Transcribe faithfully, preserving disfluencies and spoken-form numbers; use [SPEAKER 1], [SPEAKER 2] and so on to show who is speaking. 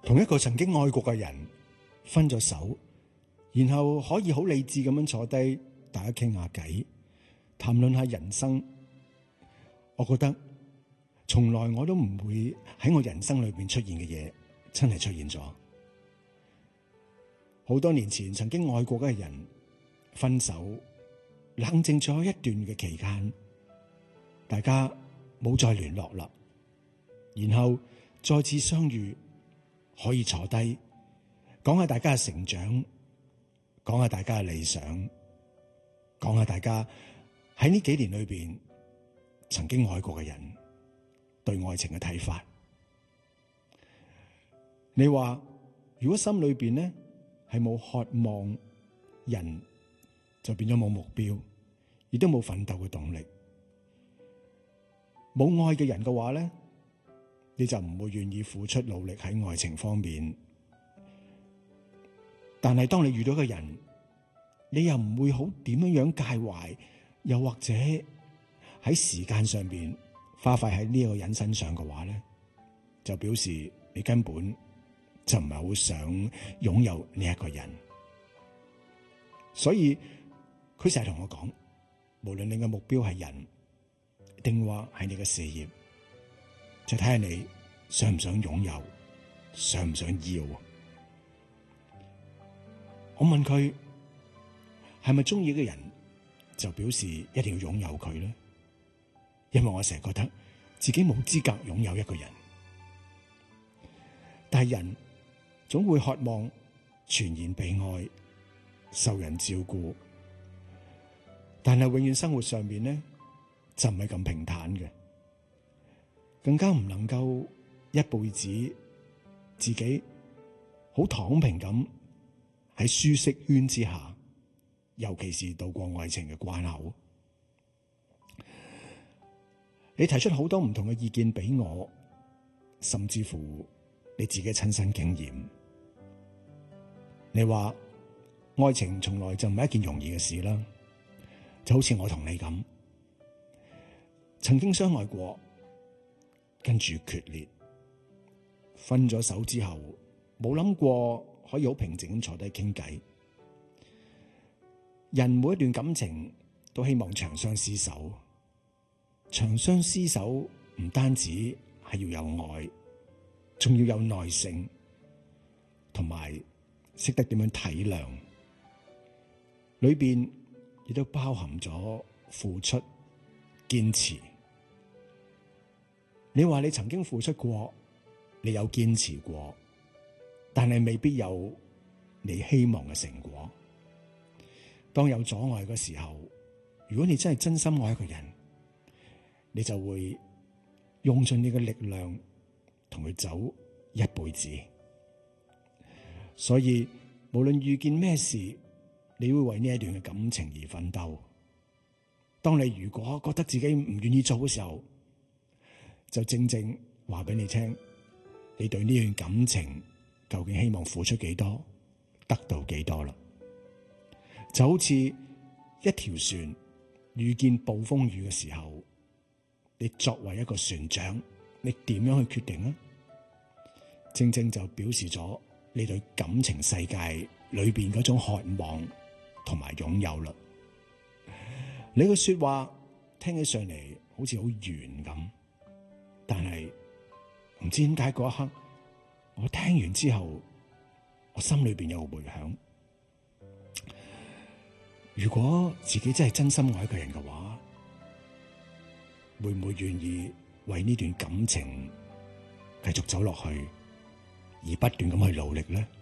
[SPEAKER 1] 同一個曾經愛過嘅人分咗手，然後可以好理智咁樣坐低，大家傾下偈，談論下人生。我覺得從來我都唔會喺我人生裏邊出現嘅嘢，真係出現咗。好多年前曾經愛過嘅人分手，冷靜咗一段嘅期間，大家冇再聯絡啦，然後再次相遇，可以坐低講下大家嘅成長，講下大家嘅理想，講下大家喺呢幾年裏邊曾經愛過嘅人對愛情嘅睇法。你話如果心裏邊呢係冇渴望，人就變咗冇目標，亦都冇奮鬥嘅動力。冇愛嘅人嘅話咧，你就唔會願意付出努力喺愛情方面。但係當你遇到嘅人，你又唔會好點樣樣介懷，又或者喺時間上邊花費喺呢個人身上嘅話咧，就表示你根本就唔係好想擁有呢一個人。所以佢成日同我講，無論你嘅目標係人，定話係你嘅事業，就睇下你想唔想擁有，想唔想要。我問佢係咪中意嘅人就表示一定要擁有佢咧？因為我成日覺得自己冇資格擁有一個人，但係人總會渴望全然被愛、受人照顧，但係永遠生活上面咧就唔係咁平坦嘅，更加唔能夠一輩子自己好躺平咁喺舒適圈之下，尤其是度過愛情嘅關口。你提出好多唔同嘅意見俾我，甚至乎你自己親身經驗。你話愛情從來就唔係一件容易嘅事啦，就好似我同你咁，曾經相愛過，跟住決裂，分咗手之後，冇諗過可以好平靜咁坐低傾偈。人每一段感情都希望長相廝守，長相廝守唔單止係要有愛，仲要有耐性，同埋識得點樣體諒，裏邊亦都包含咗付出、堅持。你話你曾經付出過，你有堅持過，但係未必有你希望嘅成果。當有阻礙嘅時候，如果你真係真心愛一個人，你就會用盡你嘅力量同佢走一輩子。所以無論遇見咩事，你會為呢一段嘅感情而奮鬥。當你如果覺得自己唔願意做嘅時候，就正正話俾你聽，你對呢段感情究竟希望付出幾多，得到幾多啦。就好似一條船遇見暴風雨嘅時候，你作為一個船長，你點樣去決定呢？正正就表示咗你對感情世界裏邊嗰種渴望同埋擁有啦。你嘅說話聽起上嚟好似好圓咁，但係唔知點解嗰一刻我聽完之後，我心裏邊有個回響。如果自己真係真心愛一個人嘅話，會唔會願意為呢段感情繼續走落去，而不斷咁去努力呢？